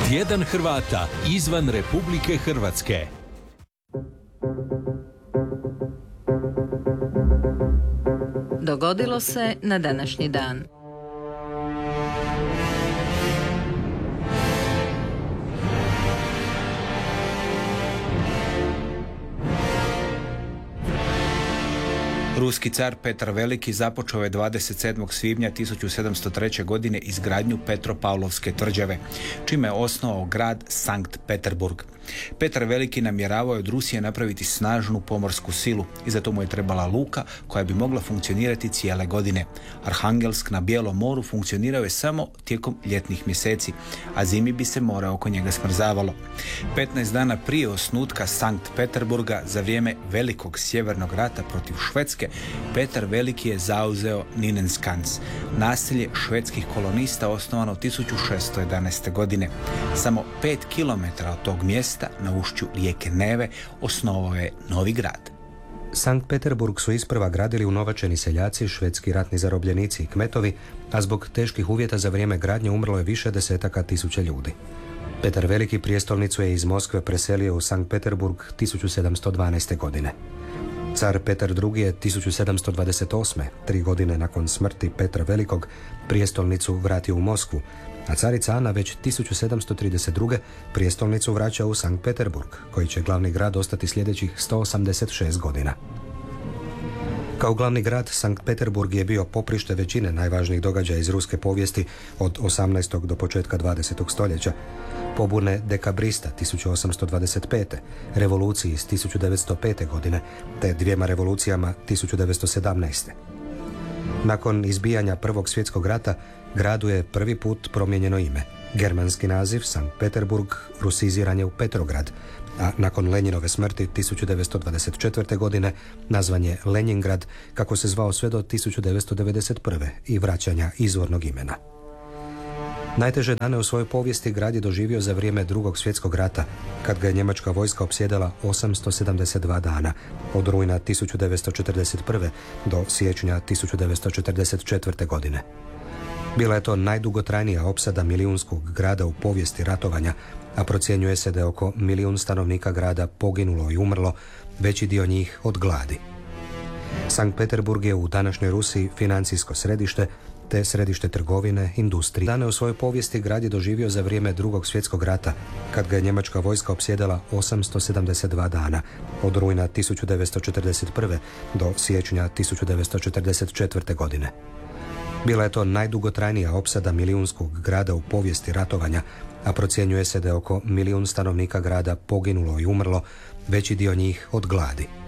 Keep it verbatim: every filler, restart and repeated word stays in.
Tjedan Hrvata izvan Republike Hrvatske. Dogodilo se na današnji dan. Ruski car Petar Veliki započeo je dvadeset sedmog svibnja tisuću sedamsto treće. godine izgradnju Petropavlovske tvrđave, čime je osnovao grad Sankt Peterburg. Petar Veliki namjeravao je od Rusije napraviti snažnu pomorsku silu i zato mu je trebala luka koja bi mogla funkcionirati cijele godine. Arhangelsk na Bijelom moru funkcionirao je samo tijekom ljetnih mjeseci, a zimi bi se more oko njega smrzavalo. petnaest dana prije osnutka Sankt Peterburga, za vrijeme Velikog sjevernog rata protiv Švedske, Petar Veliki je zauzeo Ninenskans, naselje švedskih kolonista osnovano tisuću šessto jedanaeste. godine. Samo pet kilometara od tog mjesta na ušću rijeke Neve osnovao je novi grad. Sankt Peterburg su isprva gradili unovačeni seljaci, švedski ratni zarobljenici i kmetovi, a zbog teških uvjeta za vrijeme gradnje umrlo je više desetaka tisuća ljudi. Petar Veliki prijestolnicu je iz Moskve preselio u Sankt Peterburg tisuću sedamsto dvanaeste. godine. Car Petar drugi. je tisuću sedamsto dvadeset osme. tri godine nakon smrti Petra Velikog, prijestolnicu vratio u Moskvu, a carica Ana već tisuću sedamsto trideset druge. prijestolnicu vraća u Sankt Peterburg, koji će glavni grad ostati sljedećih sto osamdeset šest godina. Kao glavni grad, Sankt Peterburg je bio poprište većine najvažnijih događaja iz ruske povijesti od osamnaestog do početka dvadesetog stoljeća. Pobune dekabrista tisuću osamsto dvadeset pete. revoluciji iz tisuću devetsto pete. godine, te dvijema revolucijama tisuću devetsto sedamnaeste. Nakon izbijanja Prvog svjetskog rata, gradu je prvi put promijenjeno ime. Germanski naziv, Sankt Peterburg, rusiziran je u Petrograd, a nakon Lenjinove smrti tisuću devetsto dvadeset četvrte. godine nazvan je Lenjingrad, kako se zvao sve do tisuću devetsto devedeset prve. i vraćanja izvornog imena. Najteže dane u svojoj povijesti grad je doživio za vrijeme Drugog svjetskog rata, kad ga je njemačka vojska opsjedala osamsto sedamdeset dva dana, od rujna tisuću devetsto četrdeset prve. do siječnja tisuću devetsto četrdeset četvrte. godine. Bila je to najdugotrajnija opsada milijunskog grada u povijesti ratovanja, a procjenjuje se da je oko milijun stanovnika grada poginulo i umrlo, veći dio njih od gladi. Sankt Peterburg je u današnjoj Rusiji financijsko središte, te središte trgovine, industrije. Dane u svojoj povijesti grad je doživio za vrijeme Drugog svjetskog rata, kad ga je njemačka vojska opsjedala osamsto sedamdeset dva dana, od rujna tisuću devetsto četrdeset prve. do siječnja tisuću devetsto četrdeset četvrte. godine. Bila je to najdugotrajnija opsada milijunskog grada u povijesti ratovanja, a procjenjuje se da je oko milijun stanovnika grada poginulo i umrlo, veći dio njih od gladi.